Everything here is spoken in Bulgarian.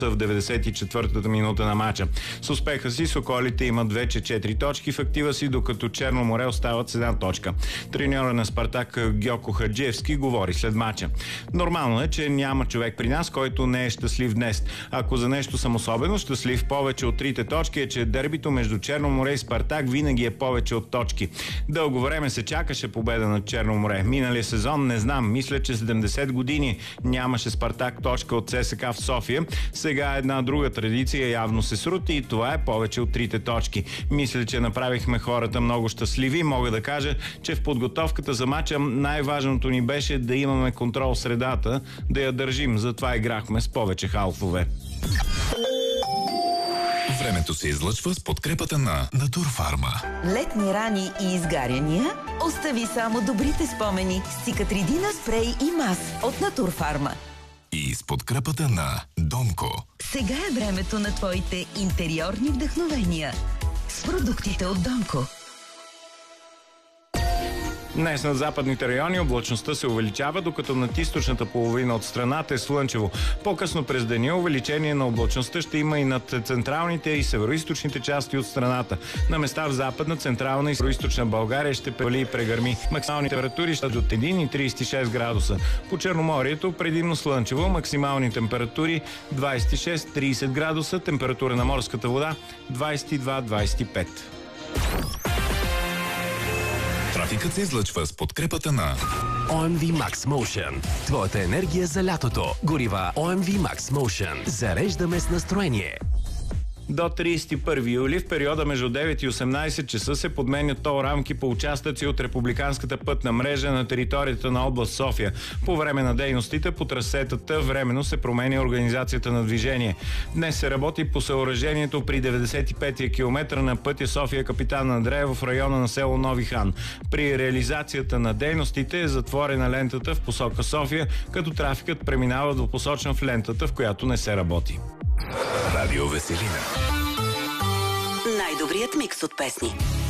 в 94-та минута на мача. С успеха си соколите имат вече 4 точки в актива си, докато Черно море остават с 1 точка. Треньора на Спартак Гьоко Хаджиевски говори след мача. Нормално е, че няма човек при нас, който не е щастлив днес. Ако за нещо съм особено щастлив повече от 3 точки е, че дербито между Черно море и Спартак винаги е повече от точки. Дълго време се чакаше победа на Черно море. Миналия сезон не знам, мисля, че 70 години нямаше Спартак точка от ЦСКА в София. Сега една друга традиция явно се срути и това е повече от 3 точки. Мисля, че направихме хората много щастливи. Мога да кажа, че в подготовката за мача най-важното ни беше да имаме контрол в средата, да я държим. Затова играхме с повече халфове. Времето се излъчва с подкрепата на Натурфарма. Летни рани и изгаряния? Остави само добрите спомени с Цикатридина спрей и мас от Натурфарма. И с подкрепата на Донко. Сега е времето на твоите интериорни вдъхновения с продуктите от Донко. Днес на западните райони облачността се увеличава, докато над източната половина от страната е слънчево. По-късно през деня увеличение на облачността ще има и над централните и североизточните части от страната. На места в западна, централна и североизточна България ще превали и прегърми. Максимални температури ще от 1 и 36 градуса. По Черноморието предимно слънчево, максимални температури 26-30 градуса, температура на морската вода 22-25. Трафикът се излъчва с подкрепата на OMV Max Motion. Твоята енергия за лятото. Горива OMV Max Motion. Зареждаме с настроение. До 31 юли в периода между 9 и 18 часа се подменят тол рамки по участъци от републиканската пътна мрежа на територията на област София. По време на дейностите по трасетата временно се променя организацията на движение. Днес се работи по съоръжението при 95-я километър на пътя София Капитан Андреево в района на село Нови хан. При реализацията на дейностите е затворена лентата в посока София, като трафикът преминава двупосочно в лентата, в която не се работи. Радио Веселина. Най-добрият микс от песни.